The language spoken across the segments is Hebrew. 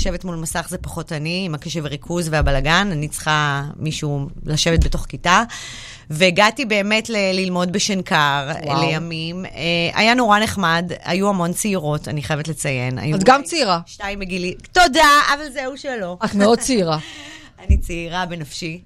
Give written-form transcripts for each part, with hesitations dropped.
לשבת מול מסך זה פחות אני, עם הקשב וריכוז והבלגן, אני צריכה מישהו לשבת בתוך כיתה, והגעתי באמת ללמוד בשנקר לימים. היה נורא נחמד, היו המון צעירות, אני חייבת לציין. את גם צעירה. 2 בגילי. תודה, אבל זהו שלא. את מאוד צעירה. אני צעירה בנפשי.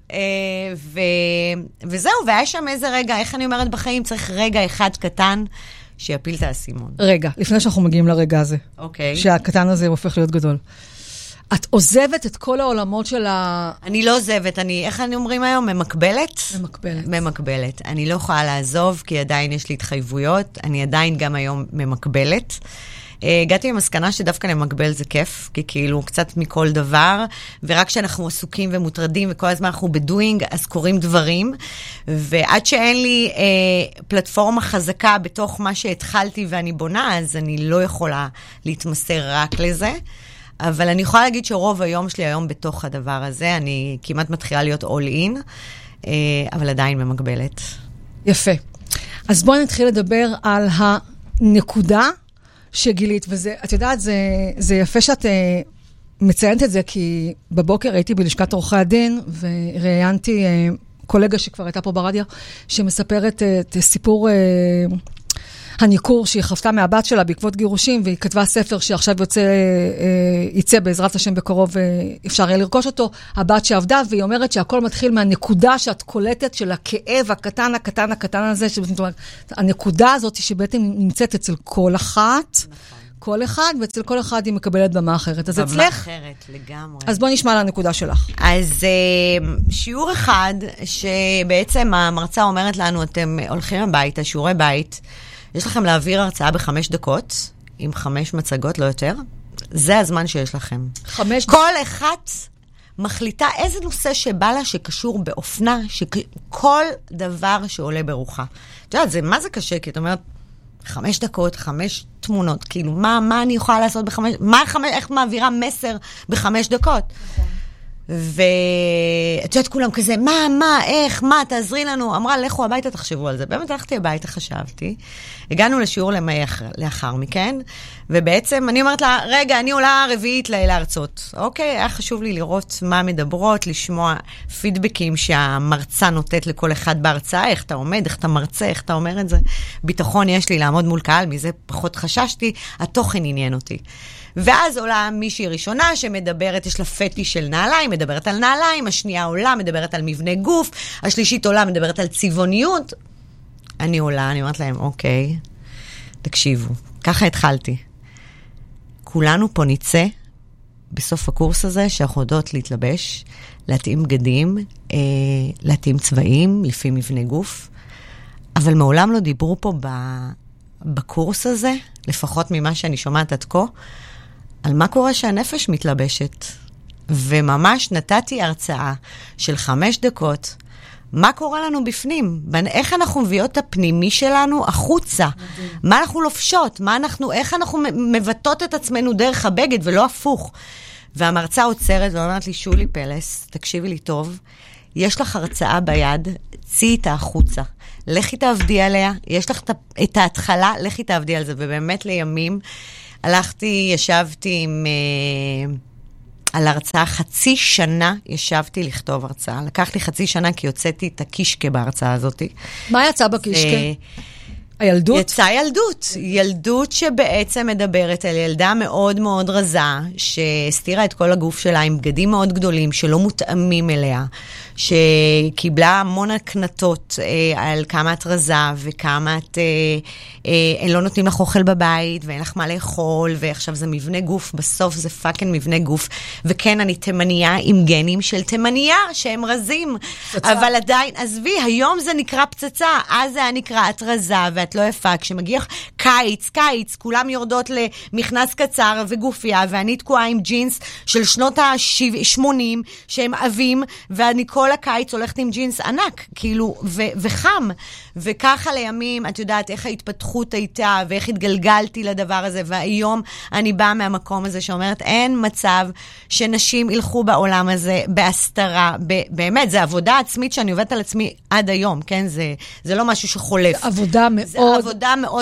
וזהו, והיה שם איזה רגע, איך אני אומרת בחיים, צריך רגע אחד קטן שיפיל את האסימון. רגע, לפני שאנחנו מגיעים לרגע הזה. אוקיי. שהקטן הזה הופך להיות גדול. את עוזבת את כל העולמות של אני לא עוזבת, איך אני אומרים היום? ממקבלת? ממקבלת. ממקבלת. אני לא יכולה לעזוב, כי עדיין יש לי התחייבויות, אני עדיין גם היום ממקבלת. הגעתי במסקנה שדווקא למקבל זה כיף, כי כאילו קצת מכל דבר, ורק כשאנחנו עסוקים ומוטרדים, וכל הזמן אנחנו בדוינג, אז קורים דברים, ועד שאין לי פלטפורמה חזקה בתוך מה שהתחלתי ואני בונה, אז אני לא יכולה להתמסר רק לזה, אבל אני יכולה להגיד שרוב היום שלי היום בתוך הדבר הזה, אני כמעט מתחילה להיות all in, אבל עדיין ממקבלת. יפה. אז בואי נתחיל לדבר על הנקודה שגילית, וזה, את יודעת, זה יפה שאת מציינת את זה, כי בבוקר הייתי בלשכת עורכי הדין, וראיינתי קולגה שכבר הייתה פה ברדיו, שמספרת את סיפור הניכור שהיא חפתה מהבת שלה בעקבות גירושים, והיא כתבה ספר שעכשיו יצא בעזרת השם בקרוב, אפשר יהיה לרכוש אותו, הבת שעבדה, והיא אומרת שהכל מתחיל מהנקודה שאת קולטת של הכאב הקטן הזה, הנקודה הזאת שבעצם נמצאת אצל כל אחת, כל אחד, ואצל כל אחד היא מקבלת במה אחרת. אז אצלך... במה אחרת, לגמרי. אז בוא נשמע על הנקודה שלך. אז שיעור אחד, שבעצם המרצה אומרת לנו, אתם הולכים הביתה, שיעורי בית, יש לכם להעביר הרצאה ב5 דקות, עם 5 מצגות, לא יותר. זה הזמן שיש לכם. 5 כל אחת מחליטה איזה נושא שבא לה שקשור באופנה, כל דבר שעולה ברוחה. את יודעת, מה זה קשה? כי את אומרת, 5 דקות, 5 תמונות, כאילו, מה אני יכולה לעשות איך מעבירה מסר ב5 דקות? נכון. ואת יודעת, כולם כזה, איך, תעזרי לנו. אמרה, לכו הביתה, תחשבו על זה. באמת הלכתי הביתה, חשבתי. הגענו לשיעור לאחר מכן, ובעצם אני אומרת לה, רגע, אני עולה רביעית להרצות. אוקיי, היה חשוב לי לראות מה מדברות, לשמוע פידבקים שהמרצה נותנת לכל אחד בהרצאה, איך אתה עומד, איך אתה מרצה, איך אתה אומר את זה. ביטחון יש לי לעמוד מול קהל, מזה פחות חששתי, התוכן עניין אותי. ואז עולה מישהי ראשונה שמדברת, יש לה פטיש של נעליים, מדברת על נעליים, השנייה עולה, מדברת על מבנה גוף, השלישית עולה, מדברת על צבעוניות. אני עולה, אני אומרת להם, אוקיי, תקשיבו, ככה התחלתי. כולנו פה נצא בסוף הקורס הזה, שאנחנו יודעות להתלבש, להתאים בגדים, להתאים צבעים, לפי מבנה גוף, אבל מעולם לא דיברו פה בקורס הזה, לפחות ממה שאני שומעת עד כה, על מה קורה שהנפש מתלבשת. וממש נתתי הרצאה של 5 דקות, מה קורה לנו בפנים? איך אנחנו מביאות את הפנימי שלנו החוצה? מה אנחנו לובשות? איך אנחנו מבטאות את עצמנו דרך הבגד ולא הפוך? והמרצה עוצרת ואומרת לי, שולי פלס, תקשיבי לי טוב, יש לך הרצאה ביד, צאי איתה החוצה. לכי תעבדי עליה, יש לך את ההתחלה, לכי תעבדי על זה. ובאמת לימים הלכתי, ישבתי על הרצאה, 0.5 שנה ישבתי לכתוב הרצאה. לקח לי 0.5 שנה כי יוצאתי את הקישקה בהרצאה הזאת. מה יצא בקישקה? הילדות? יצא ילדות שבעצם מדברת על ילדה מאוד מאוד רזה, שהסתירה את כל הגוף שלה עם בגדים מאוד גדולים, שלא מותאמים אליה, שקיבלה המון הקנטות על כמה את רזה, וכמה את לא נותנים לך אוכל בבית, ואין לך מה לאכול, ועכשיו זה מבנה גוף, בסוף זה פאקן מבנה גוף, וכן, אני תימניה עם גנים של תימניה, שהם רזים, אבל עדיין, עזבי, היום זה נקרא פצצה, אז זה היה נקרא את רזה, ואת לא יפה, כשמגיע קיץ, כולם יורדות למכנס קצר וגופיה, ואני תקועה עם ג'ינס של שנות ה-80, שהם אבים, ואני כל הקיץ הולכת עם ג'ינס ענק, כאילו, וחם. וככה לימים, את יודעת איך ההתפתחות הייתה, ואיך התגלגלתי לדבר הזה, והיום אני באה מהמקום הזה שאומרת, אין מצב שנשים ילכו בעולם הזה בהסתרה, באמת, זה עבודה עצמית שאני עובדת על עצמי עד היום, כן? זה לא משהו שחולף. עבודה מאוד... זה עבודה מאוד קשה,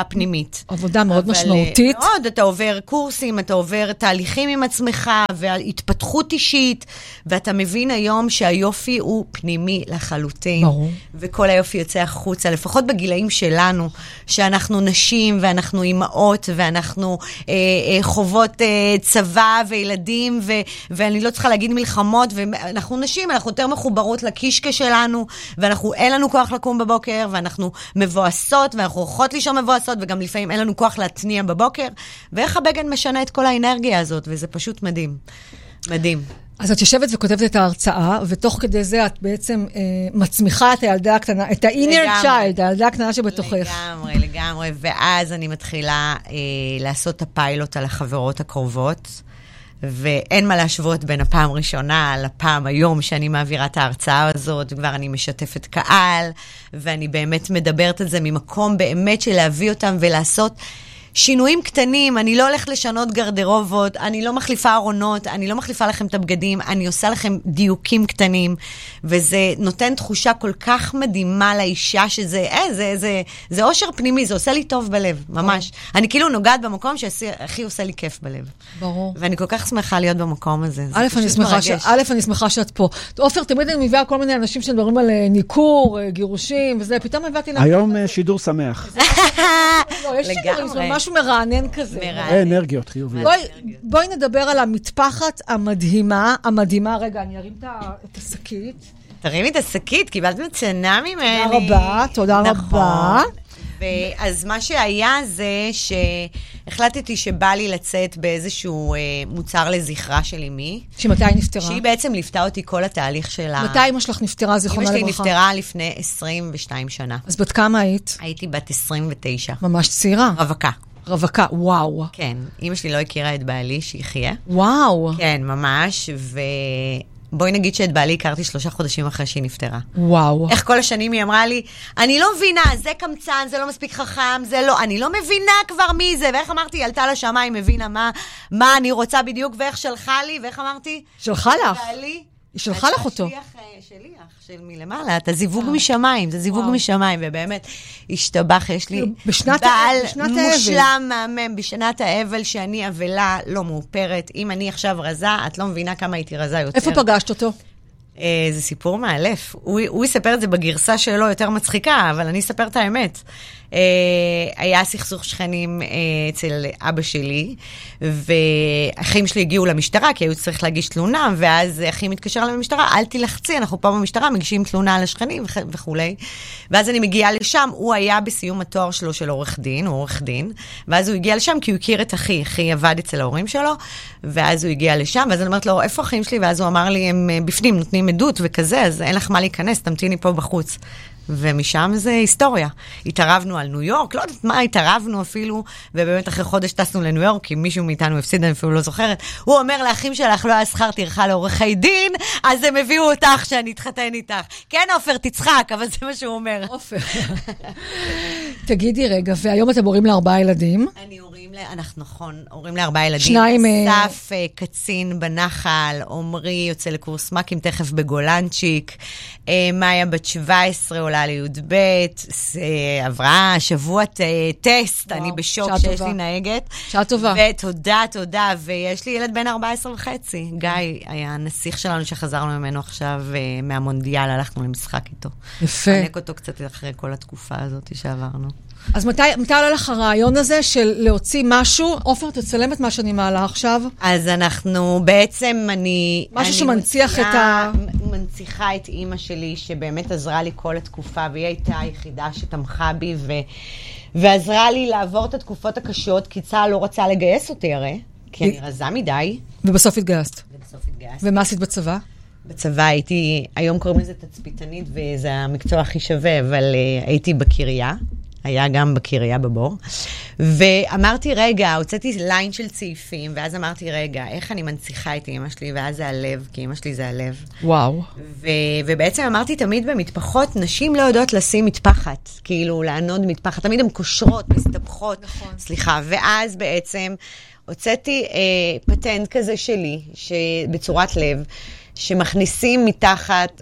פנימית. עבודה מאוד משמעותית. מאוד, אתה עובר קורסים, אתה עובר תהליכים עם עצמך, והתפתחות אישית, ואתה מבין היום שהיופי הוא פנימי לחלוטין. ברור. וכל היופי יוצא החוצה, לפחות בגילאים שלנו, שאנחנו נשים, ואנחנו אימהות, ואנחנו חובות צבא וילדים, ואני לא צריכה להגיד מלחמות, ואנחנו נשים, אנחנו יותר מחוברות לקישקה שלנו, אין לנו כוח לקום בבוקר, ואנחנו מבואסות, ואנחנו הולכות לישון מבואסות, וגם לפעמים אין לנו כוח להתניע בבוקר, ואיך הבגן משנה את כל האנרגיה הזאת, וזה פשוט מדהים. מדהים. אז את יושבת וכותבת את ההרצאה, ותוך כדי זה את בעצם מצמיחה את הילדה הקטנה, את ה-inner child, הילדה הקטנה שבתוכך. לגמרי, ואז אני מתחילה לעשות את הפיילוט על החברות הקרובות, ואין מה להשוות בין הפעם הראשונה לפעם היום שאני מעבירה את ההרצאה הזאת, וכבר אני משתפת קהל, ואני באמת מדברת על זה ממקום באמת של להביא אותם ולעשות שינויים קטנים. אני לא הולך לשנות גרדרובות, אני לא מחליפה ארונות, אני לא מחליפה לכם את הבגדים, אני עושה לכם דיוקים קטנים, וזה נותן תחושה כל כך מדהימה לאישה, שזה זה אושר פנימי, זה עושה לי טוב בלב, ממש. אני כאילו נוגעת במקום שהכי עושה לי כיף בלב. ברור. ואני כל כך שמחה להיות במקום הזה. אני שמחה שאת פה. עופר, תמיד אני מביאה כל מיני אנשים שמדברים על ניכור, גירושים, וזה, פתאום הבאתי להם... היום שידור שמח. יש שידורים, זה משהו מרענן כזה. אנרגיות חיוביות. בואי נדבר על המטפחת המדהימה. רגע, אני ארים את השקית. תרימי את השקית, קיבלת מצנה ממני. תודה רבה. אז מה שהיה זה שהחלטתי שבא לי לצאת באיזשהו מוצר לזכרה של אמי. שמתי נפטרה? שהיא בעצם ליפתה אותי כל התהליך שלה. מתי אמא שלך נפטרה, זיכרונה לברכה? אמא שלי נפטרה לפני 22 שנה. אז בת כמה היית? הייתי בת 29. ממש צעירה. רווקה, וואו. כן, אמא שלי לא הכירה את בעלי שיחיה. וואו. כן, ממש, בואי נגיד שאת בעלי הכרתי 3 חודשים אחרי שהיא נפטרה. וואו. איך כל השנים היא אמרה לי, אני לא מבינה, זה קמצן, זה לא מספיק חכם, זה לא, אני לא מבינה כבר מי זה, ואיך אמרתי, עלתה לשמיים, מבינה מה אני רוצה בדיוק, ואיך שלחה לי, ואיך אמרתי, שלחה לך? בעלי, היא שלחה לך אותו. שליח של מלמעלה, אתה זיווג משמיים, זה זיווג משמיים, ובאמת השתבח, יש לי בעל מושלם מהמם, בשנת האבל שאני אבלה לא מאופרת, אם אני עכשיו רזה, את לא מבינה כמה הייתי רזה יותר. איפה פגשת אותו? זה סיפור מאלף. הוא יספר את זה בגרסה שלו יותר מצחיקה, אבל אני אספר את האמת. היה סכסוך שכנים אצל אבא שלי, ואחים שלי הגיעו למשטרה, כי היו צריך להגיש תלונה, ואז אחים מתקשר למשטרה, אל תלחצי, אנחנו פה במשטרה, מגישים תלונה על השכנים וכו'. ואז אני מגיעה לשם, הוא היה בסיום התואר שלו של עורך דין, הוא עורך דין, ואז הוא הגיע לשם, כי הוא הכיר את אחי עבד אצל ההורים שלו, ואז הוא הגיע לשם, ואז אני אומרת לו, איפה אחים שלי? ואז הוא אמר לי, הם בפנים, נותנים עדות וכזה, אז אין לך מה להיכנס, תמתיני פה בחוץ. ומשם זה היסטוריה. התערבנו על ניו יורק, לא יודעת מה, התערבנו אפילו, ובאמת אחרי חודש טסנו לניו יורק, כי מישהו מאיתנו הפסיד, אני אפילו לא זוכרת. הוא אומר לאחים שלך, לא היה שכר טרחה לעורכי דין, אז הם הביאו אותך שאני אתחתן איתך. כן, עופר, תצחק, אבל זה מה שהוא אומר. עופר. תגידי רגע, והיום אתם הורים ל4 ילדים? אנחנו נכון, הורים ל4 ילדים. 2... אסף, קצין בנחל, עומרי יוצא לקורס מקים תכף בגולנצ'יק, מאיה בת 17 עולה לי"ב, עברה שבוע טסט, אני בשוק שיש לי נהגת. שעה טובה. תודה, ויש לי ילד בן 14.5. גיא היה הנסיך שלנו שחזרנו ממנו עכשיו מהמונדיאל, הלכנו למשחק איתו. יפה. חנק אותו קצת אחרי כל התקופה הזאת שעברנו. אז מתי עולה לך הרעיון הזה של להוציא משהו? עופר, תצלם את מה שאני מעלה עכשיו. אז אנחנו בעצם, משהו שמנציח מנציחה את אימא שלי, שבאמת עזרה לי כל התקופה, והיא הייתה היחידה שתמכה בי, ועזרה לי לעבור את התקופות הקשות, כי צה"ל לא רצה לגייס אותי הרי, כי אני רזה מדי. ובסוף התגייסת. ומה עשית בצבא? בצבא הייתי, היום קוראים לזה תצפיתנית, וזה המקצוע הכי שווה, אבל הייתי בקריה. היה גם בקריה בבור, ואמרתי, רגע, הוצאתי ליין של צעיפים, ואז אמרתי, רגע, איך אני מנציחה את אמא שלי, ואז זה הלב, כי אמא שלי זה הלב. וואו. ובעצם אמרתי תמיד במטפחות, נשים לא יודעות לשים מטפחת, כאילו לענוד מטפחת, תמיד הן קושרות, מסתבכות, נכון. סליחה, ואז בעצם הוצאתי פטנט כזה שלי, בצורת לב, שמכניסים מתחת,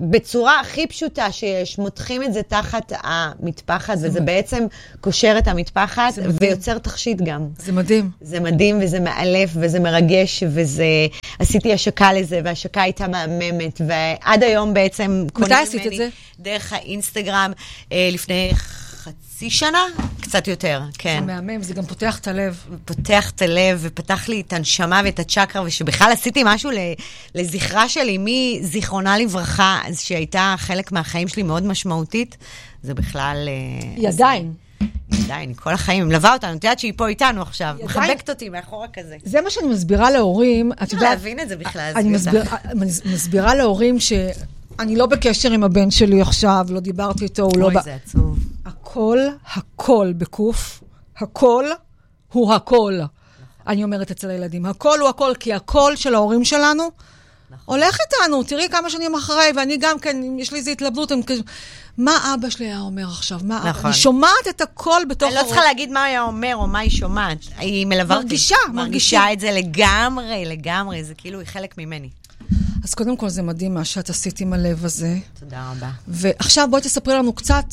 בצורה הכי פשוטה שיש, מותחים את זה תחת המטפחת, וזה בעצם קושר את המטפחת, ויוצר תכשיט גם. זה מדהים. זה מדהים, וזה מאלף, וזה מרגש, עשיתי השקה לזה, והשקה הייתה מהממת, ועד היום בעצם מתי עשית את זה? דרך האינסטגרם, לפני חצי שנה, קצת יותר, כן. זה מהמם, זה גם פותח את הלב. פותח את הלב, ופתח לי את הנשמה ואת הצ'קרה, ושבכלל עשיתי משהו לזכרה שלי, מזיכרונה לברכה, שהייתה חלק מהחיים שלי מאוד משמעותית, זה בכלל... היא עדיין. עדיין, כל החיים, מלווה אותנו, את יודעת שהיא פה איתנו עכשיו, מחבקת אותי מאחורה כזה. זה מה שאני מסבירה להורים, את יודעת... להבין את זה בכלל. אני מסבירה להורים אני לא בקשר עם הבן שלי עכשיו, לא דיברתי איתו, הוא לא... אוי, זה עצוב. הכל בקוף, הכל הוא הכל. אני אומרת אצל הילדים, הכל הוא הכל, כי הכל של ההורים שלנו הולך איתנו, תראי כמה שנים אחרי, ואני גם כן, יש לי איזו התלבטות, מה אבא שלי היה אומר עכשיו? אני שומעת את הכל בתוך... אני לא צריכה להגיד מה היה אומר, או מה היא שומעת. היא מלווה אותי. מרגישה את זה לגמרי, זה כאילו היא חלק ממני. אז קודם כל זה מדהים מה שאת עשית עם הלב הזה. תודה רבה. ועכשיו בואי תספרי לנו קצת,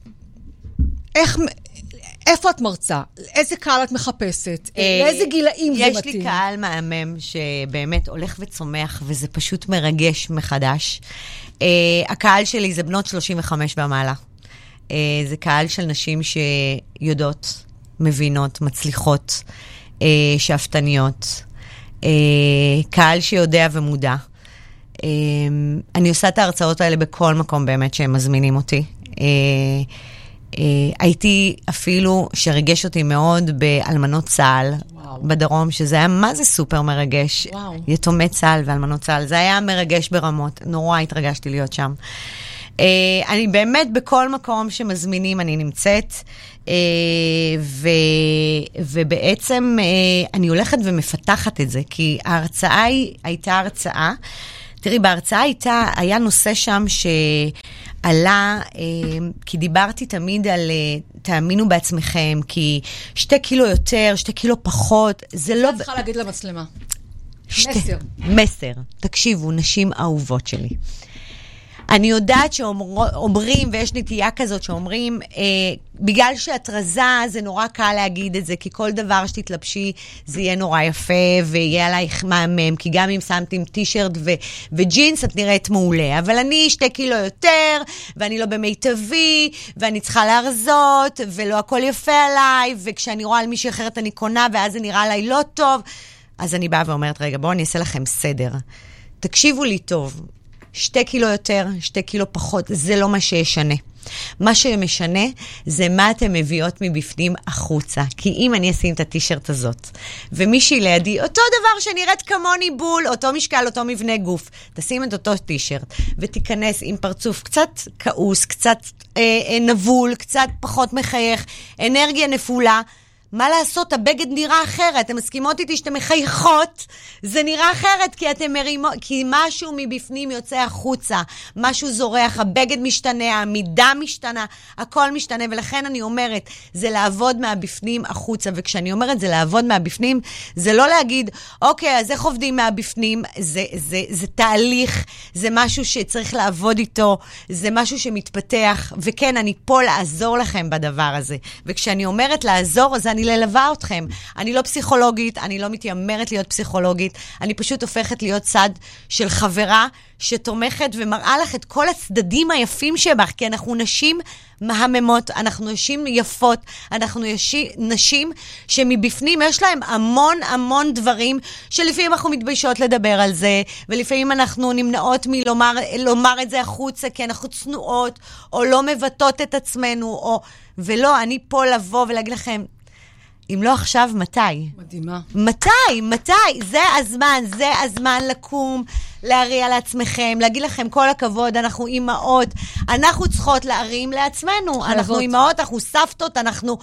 איפה את מרצה? איזה קהל את מחפשת? לאיזה גילאים זה מתאים? יש לי קהל מהמם שבאמת הולך וצומח, וזה פשוט מרגש מחדש. הקהל שלי זה בנות 35 ומעלה. זה קהל של נשים שיודעות, מבינות, מצליחות, שאפתניות. קהל שיודע ומודע. אני עושה את ההרצאות האלה בכל מקום באמת שהם מזמינים אותי. הייתי אפילו שרגש אותי מאוד באלמנות צה"ל בדרום, שזה היה מה זה סופר מרגש. יתומי צה"ל ואלמנות צה"ל. זה היה מרגש ברמות. נורא התרגשתי להיות שם. אני באמת בכל מקום שמזמינים אני נמצאת, ובעצם אני הולכת ומפתחת את זה, כי ההרצאה הייתה הרצאה, תראי, בהרצאה היה נושא שם שעלה, כי דיברתי תמיד על תאמינו בעצמכם, כי 2 קילו יותר, 2 קילו פחות, זה לא... את צריכה להגיד למצלמה. מסר. תקשיבו, נשים אהובות שלי. אני יודעת שאומרים, ויש נטייה כזאת שאומרים, בגלל שאת רזה זה נורא קל להגיד את זה, כי כל דבר שתתלבשי זה יהיה נורא יפה, ויהיה עלייך מהמם, כי גם אם שמתם טישרט וג'ינס את נראית מעולה, אבל אני 2 קילו יותר, ואני לא במיטבי, ואני צריכה להרזות, ולא הכל יפה עליי, וכשאני רואה על מישהי אחרת אני קונה, ואז זה נראה עליי לא טוב, אז אני באה ואומרת, רגע, בואו אני אעשה לכם סדר. תקשיבו לי טוב. 2 קילו יותר, 2 קילו פחות, זה לא מה שישנה. מה שמשנה זה מה אתם מביאות מבפנים החוצה. כי אם אני אשים את הטישרט הזאת, ומישהי לידי, אותו דבר שנראית כמוני בול, אותו משקל, אותו מבנה גוף, תשים את אותו טישרט, ותיכנס עם פרצוף קצת כעוס, קצת נבול, קצת פחות מחייך, אנרגיה נפולה, מה לעשות? הבגד נראה אחרת. אתם מסכימות איתי שאתם מחייכות, זה נראה אחרת, כי אתם מרימות, כי משהו מבפנים יוצא החוצה, משהו זורח, הבגד משתנה, העמידה משתנה, הכל משתנה, ולכן אני אומרת, זה לעבוד מהבפנים החוצה, וכשאני אומרת זה לעבוד מהבפנים, זה לא להגיד, אוקיי, אז איך עובדים מהבפנים? זה תהליך, זה משהו שצריך לעבוד איתו, זה משהו שמתפתח, וכן, אני פה לעזור לכם בדבר הזה. וכשאני אומרת לעזור, אז אני ללווה אתכם. אני לא פסיכולוגית, אני לא מתיימרת להיות פסיכולוגית, אני פשוט הופכת להיות צד של חברה שתומכת ומראה לך את כל הצדדים היפים שבך, כי אנחנו נשים מהממות, אנחנו נשים יפות, אנחנו נשים שמבפנים יש להם המון דברים שלפעמים אנחנו מתביישות לדבר על זה, ולפעמים אנחנו נמנעות מלומר את זה החוצה, כי אנחנו צנועות, או לא מבטאות את עצמנו, ולא, אני פה לבוא ולהגיד לכם, אם לא עכשיו, מתי? מדהימה. מתי? זה הזמן לקום, להריע לעצמכם, להגיד לכם כל הכבוד, אנחנו אימהות, אנחנו צריכות להרים לעצמנו, אנחנו אימהות, אנחנו סבתות, אנחנו,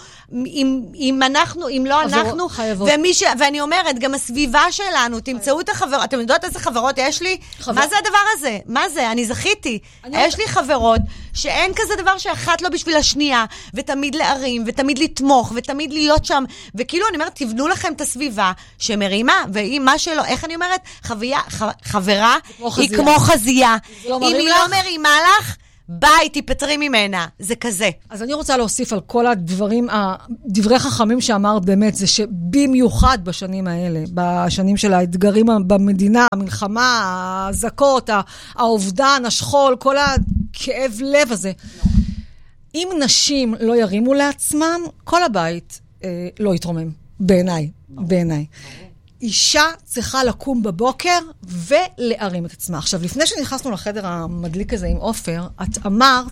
אם לא אנחנו, ואני אומרת, גם הסביבה שלנו, תמצאו את החברות, אתם יודעות איזה חברות יש לי? מה זה הדבר הזה? מה זה? אני זכיתי. יש לי חברות שאין כזה דבר שאחת לא בשביל השנייה, ותמיד להרים, ותמיד לתמוך, ותמיד להיות שם, וכאילו אני אומרת, תבנו לכם את הסביבה שמרימה, ואם מה שלא, איך אני אומרת? חברה נקרא, היא כמו חזייה. אם היא לא מרימה לך, ביי, תיפטרי ממנה. זה כזה. אז אני רוצה להוסיף על כל דברי חכמים שאמרת באמת, זה שבמיוחד בשנים האלה, בשנים של האתגרים במדינה, המלחמה, הזקות, האובדן, השכול, כל הכאב לב הזה. אם נשים לא ירימו לעצמם, כל הבית לא יתרומם. בעיניי. אישה צריכה לקום בבוקר ולהרים את עצמה. עכשיו, לפני שנכנסנו לחדר המדליק הזה עם עופר, את אמרת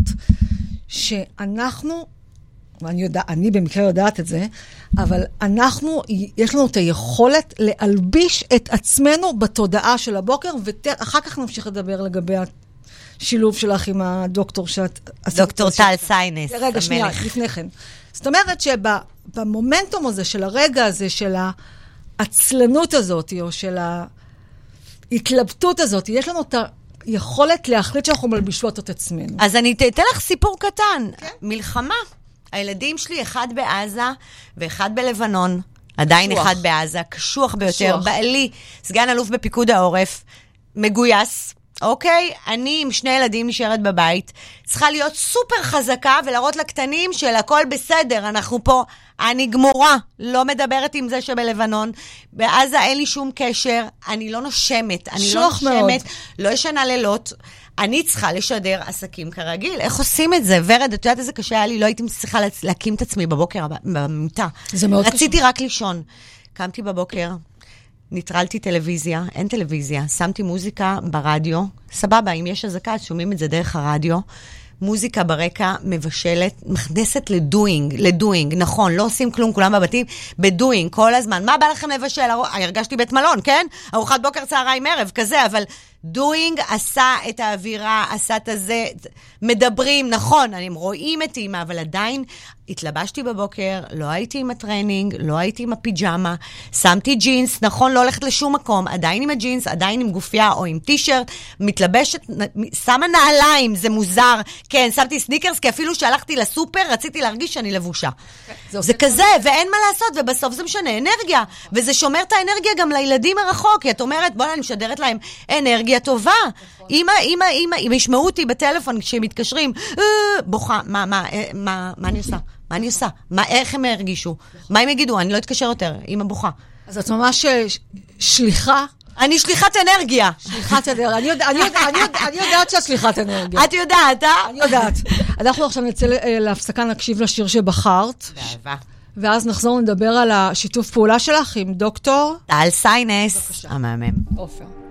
שאנחנו, אני במקרה יודעת את זה, אבל יש לנו את היכולת להלביש את עצמנו בתודעה של הבוקר, ואחר כך נמשיך לדבר לגבי השילוב שלך עם הדוקטור שאת... דוקטור טל סיינס. רגע, שנייה, לפני כן. זאת אומרת שבמומנטום הזה, של הרגע הזה, של העצלנות הזאת, או של ההתלבטות הזאת, יש לנו את היכולת להחליט שאנחנו מלבישות את עצמנו. אז אני אתן לך סיפור קטן. כן? מלחמה. הילדים שלי, אחד בעזה ואחד בלבנון. עדיין אחד בעזה, קשוח ביותר. בעלי, סגן אלוף בפיקוד העורף, מגויס. אוקיי? אני עם 2 ילדים נשארת בבית, צריכה להיות סופר חזקה ולהראות לקטנים של הכל בסדר, אנחנו פה, אני גמורה, לא מדברת עם זה שבלבנון, בעזה אין לי שום קשר, אני לא נושמת, לא ישנה לילות, אני צריכה לשדר עסקים כרגיל. איך עושים את זה? ורד, את יודעת איזה קשה היה לי, לא הייתי צריכה להקים את עצמי בבוקר במיטה. זה מאוד קשה. רציתי רק לישון. קמתי בבוקר, ניטרלתי טלוויזיה, אין טלוויזיה, שמתי מוזיקה ברדיו, סבבה, אם יש הזקה, שומעים את זה דרך הרדיו, מוזיקה ברקע, מבשלת, מכנסת לדוינג, נכון, לא עושים כלום, כולם בבתים, בדוינג, כל הזמן, מה בא לכם לבשל? הרגשתי בית מלון, כן? ארוחת בוקר, צהריים, ערב, כזה, אבל דוינג עשה את האווירה, עשה את הזה, מדברים, נכון, הם רואים את אימא, אבל עדיין התלבשתי בבוקר, לא הייתי עם הטרנינג, לא הייתי עם הפיג'מה, שמתי ג'ינס, נכון, לא הולכת לשום מקום, עדיין עם הג'ינס, עדיין עם גופייה או עם טישרט, מתלבשת, שמה נעליים, זה מוזר, כן, שמתי סניקרס, כי אפילו שהלכתי לסופר, רציתי להרגיש שאני לבושה. זה כזה, ואין מה לעשות, ובסוף זה משנה אנרגיה, וזה שומר את האנרגיה גם לילדים מרחוק, כי את אומרת, בואו אני משדרת להם אנרגיה טובה. אמא, אם ישמעו אותי בטלפון כשהם מתקשרים, בוכה, מה אני עושה? איך הם הרגישו? מה הם יגידו? אני לא אתקשר יותר, אמא בוכה. אז את ממש שליחה. אני שליחת אנרגיה. שליחת אנרגיה. אני יודעת שאת שליחת אנרגיה. את יודעת, אני יודעת. אנחנו עכשיו נצא להפסקה, נקשיב לשיר שבחרת. באהבה. ואז נחזור לדבר על השיתוף פעולה שלך עם דוקטור טל סיינס, המאמן. עופר.